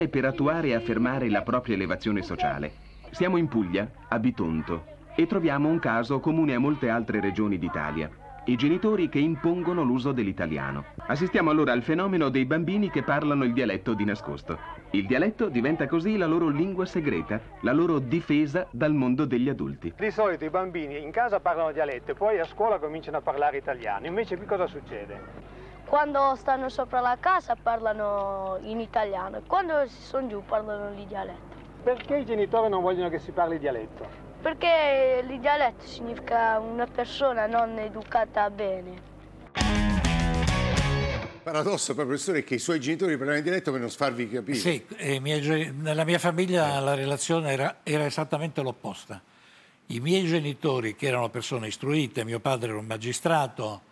per attuare e affermare la propria elevazione sociale. Siamo in Puglia, a Bitonto, e troviamo un caso comune a molte altre regioni d'Italia. I genitori che impongono l'uso dell'italiano. Assistiamo allora al fenomeno dei bambini che parlano il dialetto di nascosto. Il dialetto diventa così la loro lingua segreta, la loro difesa dal mondo degli adulti. Di solito i bambini in casa parlano dialetto e poi a scuola cominciano a parlare italiano. Invece qui cosa succede? Quando stanno sopra la casa parlano in italiano e quando si sono giù parlano di dialetto. Perché i genitori non vogliono che si parli dialetto? Perché il dialetto significa una persona non educata bene. Paradosso, però, professore, è che i suoi genitori parlavano in dialetto per non farvi capire. Sì, nella mia famiglia la relazione era esattamente l'opposta. I miei genitori, che erano persone istruite, mio padre era un magistrato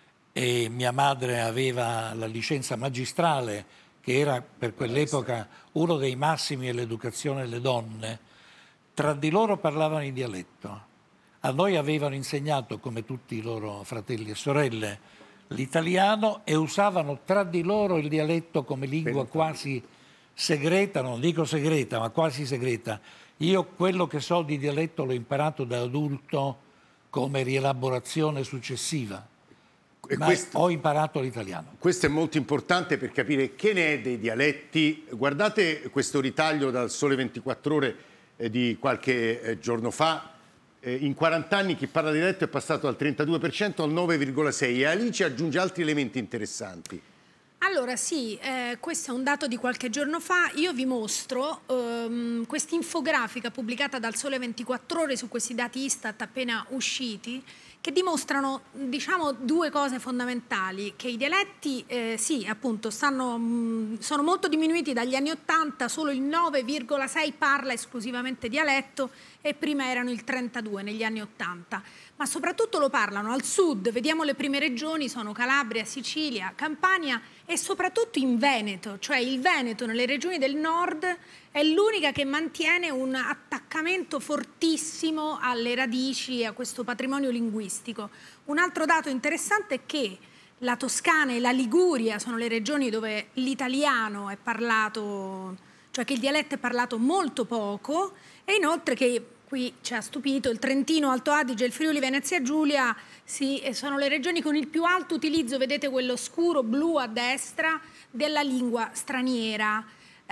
e mia madre aveva la licenza magistrale, che era per quell'epoca uno dei massimi dell'educazione delle donne, tra di loro parlavano in dialetto. A noi avevano insegnato, come tutti i loro fratelli e sorelle, l'italiano e usavano tra di loro il dialetto come lingua quasi segreta, non dico segreta, ma quasi segreta. Io quello che so di dialetto l'ho imparato da adulto come rielaborazione successiva. Ma ho imparato l'italiano. Questo è molto importante per capire che ne è dei dialetti. Guardate questo ritaglio dal Sole 24 Ore di qualche giorno fa. In 40 anni chi parla dialetto è passato dal 32% al 9,6%. E Alice aggiunge altri elementi interessanti. Allora sì, questo è un dato di qualche giorno fa. Io vi mostro questa infografica pubblicata dal Sole 24 Ore su questi dati Istat appena usciti, che dimostrano, diciamo, due cose fondamentali: che i dialetti, sì, appunto, sono molto diminuiti dagli anni 80, solo il 9,6 parla esclusivamente dialetto e prima erano il 32 negli anni 80. Ma soprattutto lo parlano al sud, vediamo le prime regioni, sono Calabria, Sicilia, Campania e soprattutto in Veneto, cioè il Veneto nelle regioni del nord è l'unica che mantiene un attaccamento fortissimo alle radici e a questo patrimonio linguistico. Un altro dato interessante è che la Toscana e la Liguria sono le regioni dove l'italiano è parlato, cioè che il dialetto è parlato molto poco, e inoltre che qui ci ha stupito il Trentino, Alto Adige e il Friuli Venezia Giulia sono le regioni con il più alto utilizzo, vedete quello scuro blu a destra, della lingua straniera.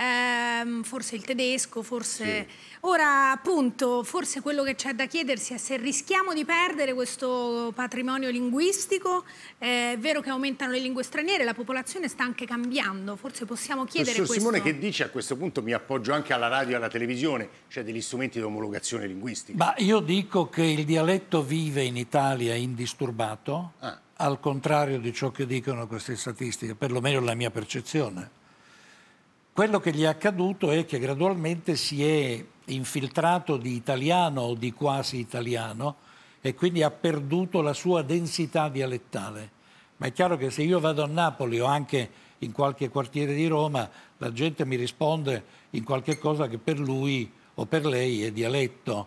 Forse il tedesco, forse... Sì. Ora, appunto, forse quello che c'è da chiedersi è se rischiamo di perdere questo patrimonio linguistico. È vero che aumentano le lingue straniere, la popolazione sta anche cambiando, forse possiamo chiedere questo. Simone, che dice a questo punto? Mi appoggio anche alla radio e alla televisione, cioè degli strumenti di omologazione linguistica. Ma io dico che il dialetto vive in Italia indisturbato, al contrario di ciò che dicono queste statistiche, perlomeno la mia percezione. Quello che gli è accaduto è che gradualmente si è infiltrato di italiano o di quasi italiano e quindi ha perduto la sua densità dialettale. Ma è chiaro che se io vado a Napoli o anche in qualche quartiere di Roma, la gente mi risponde in qualche cosa che per lui o per lei è dialetto.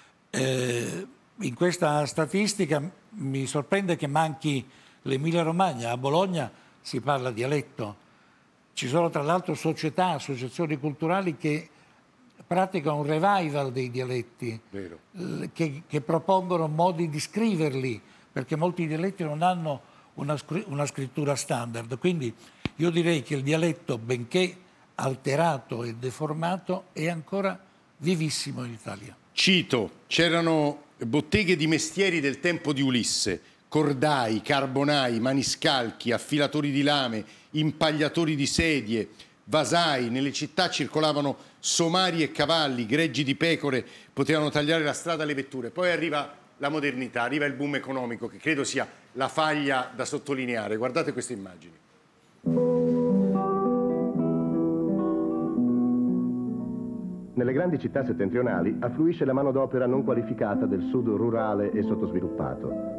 In questa statistica mi sorprende che manchi l'Emilia Romagna. A Bologna si parla dialetto. Ci sono tra l'altro società, associazioni culturali che praticano un revival dei dialetti, che propongono modi di scriverli, perché molti dialetti non hanno una scrittura standard. Quindi io direi che il dialetto, benché alterato e deformato, è ancora vivissimo in Italia. Cito, c'erano botteghe di mestieri del tempo di Ulisse, cordai, carbonai, maniscalchi, affilatori di lame, impagliatori di sedie, vasai. Nelle città circolavano somari e cavalli, greggi di pecore, potevano tagliare la strada alle vetture. Poi arriva la modernità, arriva il boom economico, che credo sia la faglia da sottolineare. Guardate queste immagini. Nelle grandi città settentrionali affluisce la manodopera non qualificata del sud rurale e sottosviluppato.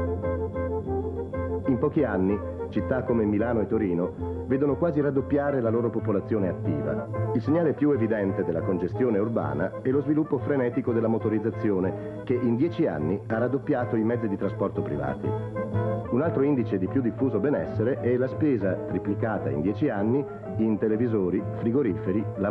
In pochi anni, città come Milano e Torino vedono quasi raddoppiare la loro popolazione attiva. Il segnale più evidente della congestione urbana è lo sviluppo frenetico della motorizzazione, che in 10 anni ha raddoppiato i mezzi di trasporto privati. Un altro indice di più diffuso benessere è la spesa triplicata in 10 anni in televisori, frigoriferi,